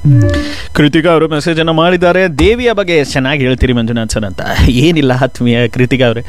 ಕೃತಿಕಾ ಅವರು ಮೆಸೇಜನ್ನು ಮಾಡಿದ್ದಾರೆ. ದೇವಿಯ ಬಗ್ಗೆ ಚೆನ್ನಾಗಿ ಹೇಳ್ತೀರಿ ಮಂಜುನಾಥ್ ಸರ್ ಅಂತ. ಏನಿಲ್ಲ ಆತ್ಮೀಯ ಕೃತಿಕಾ ಅವರೇ,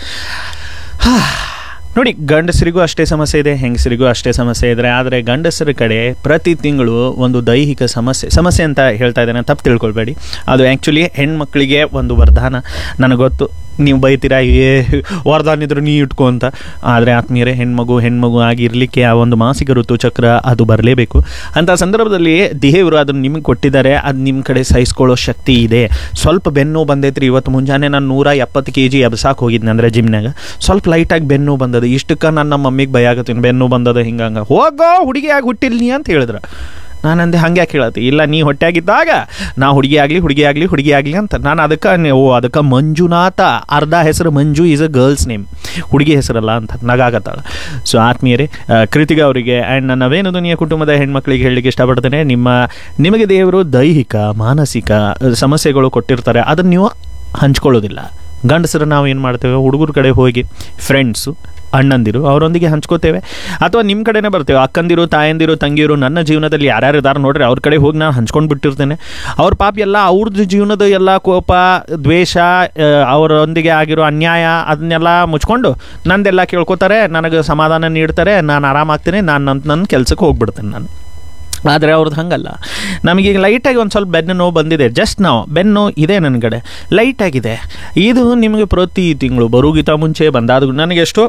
ನೋಡಿ, ಗಂಡಸರಿಗೂ ಅಷ್ಟೇ ಸಮಸ್ಯೆ ಇದೆ, ಹೆಂಗಸರಿಗೂ ಅಷ್ಟೇ ಸಮಸ್ಯೆ ಇದೆ. ಆದರೆ ಗಂಡಸರ ಕಡೆ ಪ್ರತಿ ತಿಂಗಳು ಒಂದು ದೈಹಿಕ ಸಮಸ್ಯೆ ಅಂತ ಹೇಳ್ತಾ ಇದ್ದೇನೆ, ತಪ್ಪು ತಿಳ್ಕೊಳ್ಬೇಡಿ. ಅದು ಆ್ಯಕ್ಚುಲಿ ಹೆಣ್ಮಕ್ಳಿಗೆ ಒಂದು ವರದಾನ. ನನಗೆ ಗೊತ್ತು ನೀವು ಬೈತೀರಾ, ವರದಾನ ಇದ್ರು ನೀ ಇಟ್ಕೊ ಅಂತ. ಆದರೆ ಆತ್ಮೀಯರೇ, ಹೆಣ್ಮಗು ಆಗಿರಲಿಕ್ಕೆ ಆ ಒಂದು ಮಾಸಿಕ ಋತುಚಕ್ರ ಅದು ಬರಲೇಬೇಕು. ಅಂಥ ಸಂದರ್ಭದಲ್ಲಿ ದೇವರು ಅದನ್ನು ನಿಮಗೆ ಕೊಟ್ಟಿದ್ದಾರೆ. ಅದು ನಿಮ್ಮ ಕಡೆ ಸಹಿಸ್ಕೊಳ್ಳೋ ಶಕ್ತಿ ಇದೆ. ಸ್ವಲ್ಪ ಬೆನ್ನು ಬಂದೈತ್ರಿ, ಇವತ್ತು ಮುಂಜಾನೆ ನಾನು 170 kg ಎಬ್ಸಾಕ್ ಹೋಗಿದ್ದೆ ಅಂದರೆ ಜಿಮ್ನಾಗ. ಸ್ವಲ್ಪ ಲೈಟಾಗಿ ಬೆನ್ನು ಬಂದದ. ಇಷ್ಟಕ್ಕೆ ನಾನು ನಮ್ಮ ಮಮ್ಮಿಗೆ ಭಯಾಗತ್ತೀನಿ, ಬೆನ್ನು ಬಂದದ ಹಿಂಗಂಗೆ. ಹೋಗೋ ಹುಡುಗಿಯಾಗಿ ಹುಟ್ಟಿಲ್ಲ ನೀ ಅಂತ ಹೇಳಿದ್ರು. ನಾನಂದೆ ಹಂಗೆ ಯಾಕೆ ಹೇಳತ್ತಿ? ಇಲ್ಲ, ನೀ ಹೊಟ್ಟೆಯಾಗಿದ್ದಾಗ ನಾ ಹುಡುಗಿ ಆಗಲಿ ಅಂತ. ನಾನು ಅದಕ್ಕೆ ಮಂಜುನಾಥ, ಅರ್ಧ ಹೆಸರು ಮಂಜು ಈಸ್ ಅ ಗರ್ಲ್ಸ್ ನೇಮ್, ಹುಡುಗಿ ಹೆಸರಲ್ಲ ಅಂತ ನಗಾಗತ್ತಾಳ. ಸೊ ಆತ್ಮೀಯರೇ, ಕೃತಿಕಾ ಅವರಿಗೆ ಆ್ಯಂಡ್ ನನ್ನ ವೇಣು ಧ್ವನಿಯ ಕುಟುಂಬದ ಹೆಣ್ಮಕ್ಳಿಗೆ ಹೇಳಲಿಕ್ಕೆ ಇಷ್ಟಪಡ್ತೇನೆ, ನಿಮಗೆ ದೇವರು ದೈಹಿಕ ಮಾನಸಿಕ ಸಮಸ್ಯೆಗಳು ಕೊಟ್ಟಿರ್ತಾರೆ, ಅದನ್ನು ನೀವು ಹಂಚ್ಕೊಳ್ಳೋದಿಲ್ಲ. ಗಂಡಸರು ನಾವು ಏನು ಮಾಡ್ತೇವೆ, ಹುಡುಗರ ಕಡೆ ಹೋಗಿ ಫ್ರೆಂಡ್ಸು ಅಣ್ಣಂದಿರು ಅವರೊಂದಿಗೆ ಹಂಚ್ಕೋತೇವೆ, ಅಥವಾ ನಿಮ್ಮ ಕಡೆನೇ ಬರ್ತೇವೆ. ಅಕ್ಕಂದಿರು, ತಾಯಂದಿರು, ತಂಗಿಯರು, ನನ್ನ ಜೀವನದಲ್ಲಿ ಯಾರ್ಯಾರು ಇದ್ದಾರೆ ನೋಡ್ರಿ, ಅವ್ರ ಕಡೆ ಹೋಗಿ ನಾನು ಹಂಚ್ಕೊಂಡು ಬಿಟ್ಟಿರ್ತೇನೆ. ಅವ್ರ ಪಾಪ ಎಲ್ಲ ಅವ್ರದ್ದು ಜೀವನದ ಎಲ್ಲ ಕೋಪ, ದ್ವೇಷ, ಅವರೊಂದಿಗೆ ಆಗಿರೋ ಅನ್ಯಾಯ ಅದನ್ನೆಲ್ಲ ಮುಚ್ಕೊಂಡು ನಂದೆಲ್ಲ ಕೇಳ್ಕೊತಾರೆ, ನನಗೆ ಸಮಾಧಾನ ನೀಡ್ತಾರೆ, ನಾನು ಆರಾಮಾಗ್ತೀನಿ, ನನ್ನ ಕೆಲಸಕ್ಕೆ ಹೋಗ್ಬಿಡ್ತೇನೆ ನಾನು. ಆದರೆ ಅವ್ರದ್ದು ಹಂಗಲ್ಲ. ನಮಗೀಗ ಲೈಟಾಗಿ ಒಂದು ಸ್ವಲ್ಪ ಬೆನ್ನು ನೋವು ಬಂದಿದೆ, ಜಸ್ಟ್ ಬೆನ್ನು ಇದೆ ನನ್ನ ಕಡೆ ಲೈಟಾಗಿದೆ. ಇದು ನಿಮಗೆ ಪ್ರತಿ ತಿಂಗಳು ಬರೋಗಿಂತ ಮುಂಚೆ ಬಂದಾದ ನನಗೆ ಎಷ್ಟೋ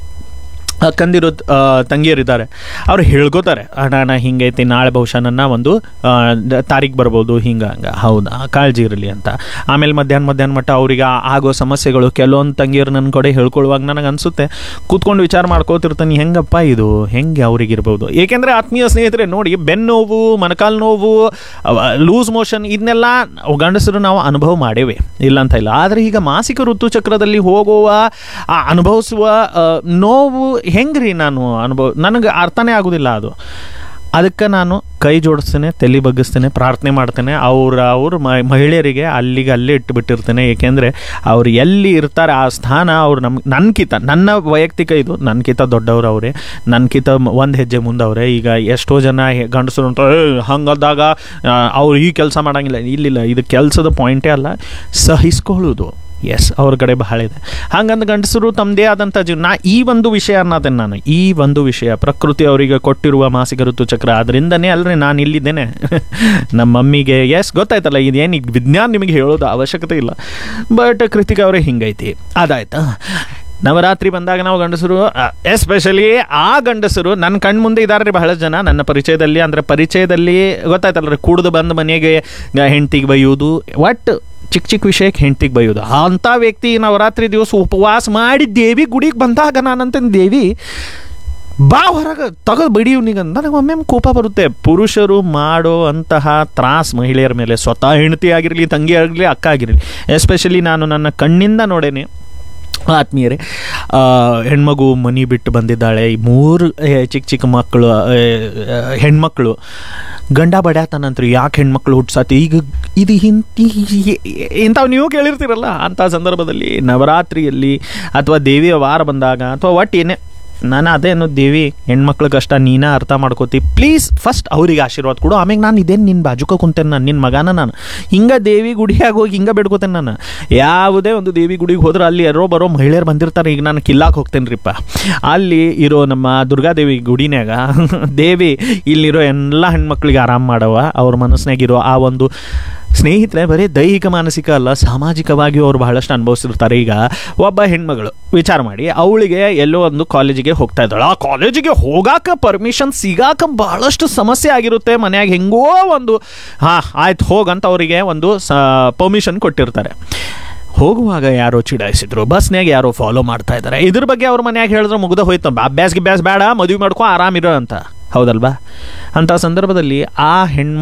ಅಕ್ಕಂದಿರೋ ತಂಗಿಯರಿದ್ದಾರೆ, ಅವ್ರು ಹೇಳ್ಕೋತಾರೆ, ಅಣ್ಣ ಹಿಂಗೈತಿ, ನಾಳೆ ಬಹುಶಃ ನನ್ನ ಒಂದು ತಾರೀಕು ಬರ್ಬೋದು, ಹಂಗೆ. ಹೌದಾ, ಕಾಳಜಿ ಇರಲಿ ಅಂತ. ಆಮೇಲೆ ಮಧ್ಯಾಹ್ನ ಮಟ್ಟ ಅವ್ರಿಗೆ ಆಗೋ ಸಮಸ್ಯೆಗಳು ಕೆಲವೊಂದು ತಂಗಿಯರು ನನ್ನ ಕಡೆ ಹೇಳ್ಕೊಳ್ಳುವಾಗ ನನಗೆ ಅನಿಸುತ್ತೆ, ಕೂತ್ಕೊಂಡು ವಿಚಾರ ಮಾಡ್ಕೋತಿರ್ತಾನೆ, ಹೆಂಗಪ್ಪ ಇದು ಹೆಂಗೆ ಅವ್ರಿಗಿರ್ಬೋದು. ಏಕೆಂದರೆ ಆತ್ಮೀಯ ಸ್ನೇಹಿತರೆ ನೋಡಿ, ಬೆನ್ನು ನೋವು, ಮೊಣಕಾಲು ನೋವು, ಲೂಸ್ ಮೋಷನ್, ಇದನ್ನೆಲ್ಲ ಗಂಡಸರು ನಾವು ಅನುಭವ ಮಾಡೇವೆ, ಇಲ್ಲ ಅಂತ ಇಲ್ಲ. ಆದರೆ ಈಗ ಮಾಸಿಕ ಋತುಚಕ್ರದಲ್ಲಿ ಹೋಗುವ ಅನುಭವಿಸುವ ನೋವು ಹೆಂಗ್ರಿ ನನಗೆ ಅರ್ಥನೇ ಆಗೋದಿಲ್ಲ ಅದು. ಅದಕ್ಕೆ ನಾನು ಕೈ ಜೋಡಿಸ್ತೇನೆ, ತಲೆ ಬಗ್ಗಿಸ್ತೇನೆ, ಪ್ರಾರ್ಥನೆ ಮಾಡ್ತೇನೆ. ಅವ್ರ ಮಹಿಳೆಯರಿಗೆ ಅಲ್ಲೇ ಇಟ್ಟುಬಿಟ್ಟಿರ್ತೇನೆ. ಏಕೆಂದರೆ ಅವ್ರು ಎಲ್ಲಿ ಇರ್ತಾರೆ ಆ ಸ್ಥಾನ ಅವ್ರು ನನ್ನ ವೈಯಕ್ತಿಕ ಇದು, ನನ್ಕಿಂತ ದೊಡ್ಡವ್ರು ಅವರೇ, ನನ್ಕಿಂತ ಒಂದು ಹೆಜ್ಜೆ ಮುಂದವ್ರೆ. ಈಗ ಎಷ್ಟೋ ಜನ ಗಂಡಸರು ಅಂತ ಹಂಗದಾಗ ಅವ್ರು ಈ ಕೆಲಸ ಮಾಡೋಂಗಿಲ್ಲ, ಇಲ್ಲಿಲ್ಲ, ಇದು ಕೆಲಸದ ಪಾಯಿಂಟೇ ಅಲ್ಲ, ಸಹಿಸ್ಕೊಳ್ಳೋದು. ಎಸ್, ಅವ್ರ ಕಡೆ ಬಹಳ ಇದೆ. ಹಂಗಂದು ಗಂಡಸರು ತಮ್ಮದೇ ಆದಂಥ ಜೀವನ. ಈ ಒಂದು ವಿಷಯ ಅನ್ನೋದೇನು, ನಾನು ಈ ಒಂದು ವಿಷಯ ಪ್ರಕೃತಿ ಅವರಿಗೆ ಕೊಟ್ಟಿರುವ ಮಾಸಿಕ ಋತುಚಕ್ರ, ಅದರಿಂದನೇ ಅಲ್ರಿ ನಾನು ಇಲ್ಲಿದ್ದೇನೆ. ನಮ್ಮ ಮಮ್ಮಿಗೆ ಎಸ್ ಗೊತ್ತಾಯ್ತಲ್ಲ, ಇದೇನು ವಿಜ್ಞಾನ ನಿಮಗೆ ಹೇಳೋದು ಅವಶ್ಯಕತೆ ಇಲ್ಲ. ಬಟ್ ಕೃತಿಕಾ ಅವರೇ ಹಿಂಗೈತಿ. ಅದಾಯ್ತಾ, ನವರಾತ್ರಿ ಬಂದಾಗ ನಾವು ಗಂಡಸರು, ಎಸ್ಪೆಷಲಿ ಆ ಗಂಡಸರು ನನ್ನ ಕಣ್ಣು ಮುಂದೆ ಇದ್ದಾರೆ ರೀ ಬಹಳ ಜನ ನನ್ನ ಪರಿಚಯದಲ್ಲಿ ಗೊತ್ತಾಯ್ತಲ್ಲ ರೀ, ಕುಡಿದು ಬಂದು ಮನೆಗೆ ಹೆಂಡ್ತಿಗೆ ಬೈಯೋದು, ಒಟ್ಟು ಚಿಕ್ಕ ವಿಷಯಕ್ಕೆ ಹೆಂಡ್ತಿಗೆ ಬೈಯೋದು. ಅಂಥ ವ್ಯಕ್ತಿ ನವರಾತ್ರಿ ದಿವಸ ಉಪವಾಸ ಮಾಡಿ ದೇವಿ ಗುಡಿಗೆ ಬಂದಾಗ ನಾನಂತಂದು, ದೇವಿ ಬಾ ಹೊರಗೆ ತಗೋದು ಬಿಡಿವ್ನಿಗಂತ ನನಗೆ ಒಮ್ಮೆ ಕೋಪ ಬರುತ್ತೆ. ಪುರುಷರು ಮಾಡೋ ಅಂತಹ ತ್ರಾಸ್ ಮಹಿಳೆಯರ ಮೇಲೆ, ಸ್ವತಃ ಹೆಂಡತಿ ಆಗಿರಲಿ, ತಂಗಿ ಆಗಿರಲಿ, ಅಕ್ಕ ಆಗಿರಲಿ, ಎಸ್ಪೆಷಲಿ ನಾನು ನನ್ನ ಕಣ್ಣಿಂದ ನೋಡೇನೆ. ಆತ್ಮೀಯರೇ, ಹೆಣ್ಮಗು ಮನೆ ಬಿಟ್ಟು ಬಂದಿದ್ದಾಳೆ, 3 ಚಿಕ್ಕ ಮಕ್ಕಳು, ಹೆಣ್ಮಕ್ಳು ಗಂಡ ಬಡ್ಯಾತನಂತ್ರಿ, ಯಾಕೆ ಹೆಣ್ಮಕ್ಳು ಹುಟ್ಸಾತಿ ಈಗ ಇದು ಇಂಥವು ನೀವು ಕೇಳಿರ್ತೀರಲ್ಲ. ಅಂಥ ಸಂದರ್ಭದಲ್ಲಿ ನವರಾತ್ರಿಯಲ್ಲಿ ಅಥವಾ ದೇವಿಯ ವಾರ ಬಂದಾಗ ಅಥವಾ ಒಟ್ಟು ಏನೇ, ನಾನು ಅದೇ ಅನ್ನೋದು, ದೇವಿ ಹೆಣ್ಮಕ್ಳ ಕಷ್ಟ ನೀನ ಅರ್ಥ ಮಾಡ್ಕೋತಿ, ಪ್ಲೀಸ್ ಫಸ್ಟ್ ಅವ್ರಿಗೆ ಆಶೀರ್ವಾದ ಕೊಡು, ಆಮೇಲೆ ನಾನು ಇದೇನು ನಿನ್ನ ಬಾಜುಕ ಕುಂತೇನೆ, ನಿನ್ನ ಮಗನ ನಾನು ಹಿಂಗೆ ದೇವಿ ಗುಡಿಯಾಗ ಹೋಗಿ ಹಿಂಗೆ ಬೇಡ್ಕೋತೇನೆ. ನಾನು ಯಾವುದೇ ಒಂದು ದೇವಿ ಗುಡಿಗೆ ಹೋದ್ರೆ ಅಲ್ಲಿ ಬರೋ ಮಹಿಳೆಯರು ಬಂದಿರ್ತಾರೆ. ಈಗ ನಾನು ಕಿಲ್ಲಾಕ್ ಹೋಗ್ತೇನೆ ರೀಪ್ಪ, ಅಲ್ಲಿ ಇರೋ ನಮ್ಮ ದುರ್ಗಾದೇವಿ ಗುಡಿನ್ಯಾಗ ದೇವಿ ಇಲ್ಲಿರೋ ಎಲ್ಲ ಹೆಣ್ಮಕ್ಳಿಗೆ ಆರಾಮ ಮಾಡವ, ಅವ್ರ ಮನಸ್ಸಿನಾಗಿರೋ ಆ ಒಂದು ಸ್ನೇಹಿತರೆ, ಬರೀ ದೈಹಿಕ ಮಾನಸಿಕ ಅಲ್ಲ, ಸಾಮಾಜಿಕವಾಗಿ ಅವರು ಬಹಳಷ್ಟು ಅನುಭವಿಸಿರ್ತಾರೆ. ಈಗ ಒಬ್ಬ ಹೆಣ್ಮಗಳು ವಿಚಾರ ಮಾಡಿ, ಅವಳಿಗೆ ಎಲ್ಲೋ ಒಂದು ಕಾಲೇಜಿಗೆ ಹೋಗ್ತಾ ಇದ್ದಾಳೆ. ಆ ಕಾಲೇಜಿಗೆ ಹೋಗಾಕ ಪರ್ಮಿಷನ್ ಸಿಗಾಕ ಬಹಳಷ್ಟು ಸಮಸ್ಯೆ ಆಗಿರುತ್ತೆ. ಮನೆಯಾಗ ಹೆಂಗೋ ಒಂದು ಆಯ್ತು ಹೋಗಂತ ಅವರಿಗೆ ಒಂದು ಪರ್ಮಿಷನ್ ಕೊಟ್ಟಿರ್ತಾರೆ. ಹೋಗುವಾಗ ಯಾರೋ ಚಿಡಾಯಿಸಿದ್ರು, ಬಸ್ನಾಗ ಯಾರೋ ಫಾಲೋ ಮಾಡ್ತಾ ಇದ್ದಾರೆ. ಇದ್ರ ಬಗ್ಗೆ ಅವ್ರ ಮನೆಯಾಗ ಹೇಳಿದ್ರೆ ಮುಗ್ದ ಹೋಯ್ತು, ಅಭ್ಯಾಸ ಬೇಡ, ಮದುವೆ ಮಾಡ್ಕೊ, ಆರಾಮಿರೋ ಅಂತ. ಹೌದಲ್ವಾ? ಅಂಥ ಸಂದರ್ಭದಲ್ಲಿ ಆ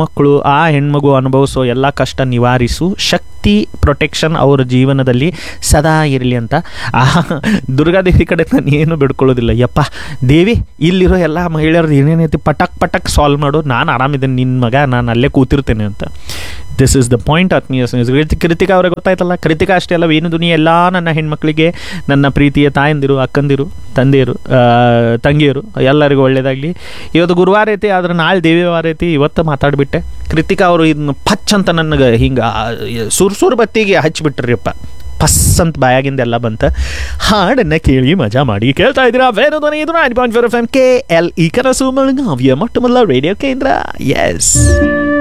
ಹೆಣ್ಮಗು ಅನುಭವಿಸೋ ಎಲ್ಲ ಕಷ್ಟ ನಿವಾರಿಸು ಶಕ್ತಿ, ಪ್ರೊಟೆಕ್ಷನ್ ಅವ್ರ ಜೀವನದಲ್ಲಿ ಸದಾ ಇರಲಿ ಅಂತ ಆ ದುರ್ಗಾದೇವಿ ಕಡೆ ನಾನು ಏನು ಬಿಡ್ಕೊಳ್ಳೋದಿಲ್ಲ. ಯಪ್ಪ ದೇವಿ, ಇಲ್ಲಿರೋ ಎಲ್ಲ ಮಹಿಳೆಯರದ್ದು ಏನೇನೈತಿ ಪಟಕ್ ಸಾಲ್ವ್ ಮಾಡು, ನಾನು ಆರಾಮಿದ್ದೇನೆ, ನಿನ್ನ ಮಗ ನಾನು ಅಲ್ಲೇ ಕೂತಿರ್ತೇನೆ ಅಂತ. ದಿಸ್ ಇಸ್ ದ ಪಾಯಿಂಟ್ ಆತ್ಮೀಯ ಕೃತಿಕಾ ಅವ್ರಿಗೆ ಗೊತ್ತಾಯ್ತಲ್ಲ. ಕೃತಿಕಾ ಅಷ್ಟೇ ಅಲ್ಲ, ವೇಣು ಧ್ವನಿ ಎಲ್ಲ ನನ್ನ ಹೆಣ್ಮಕ್ಳಿಗೆ, ನನ್ನ ಪ್ರೀತಿಯ ತಾಯಂದಿರು, ಅಕ್ಕಂದಿರು, ತಂದೆಯರು, ತಂಗಿಯರು ಎಲ್ಲರಿಗೂ ಒಳ್ಳೇದಾಗಲಿ. ಇವತ್ತು ಗುರುವಾರ ಐತಿ, ಆದ್ರೆ ನಾಳೆ ದೇವಿವಾರ ಐತಿ. ಇವತ್ತು ಮಾತಾಡಿಬಿಟ್ಟೆ. ಕೃತಿಕಾ ಅವರು ಇದನ್ನು ಪಚ್ ಅಂತ ನನಗೆ ಹಿಂಗೆ ಸುರ್ಸುರ್ ಬತ್ತಿಗೆ ಹಚ್ಚಿಬಿಟ್ರಿಯಪ್ಪ. ಪಸ್ ಅಂತ ಬಾಯಾಗಿಂದ ಎಲ್ಲ ಬಂತ. ಹಾಡನ್ನು ಕೇಳಿ ಮಜಾ ಮಾಡಿ. ಕೇಳ್ತಾ ಇದ್ದೀರಾ ವೇಣು ಧ್ವನಿ, ಇದು 9.4 FM KLE ಕನಸು ಬೆಳಗಾವಿಯ ಮೊಟ್ಟ ಮೊದಲ ರೇಡಿಯೋ ಕೇಂದ್ರ. ಎಸ್.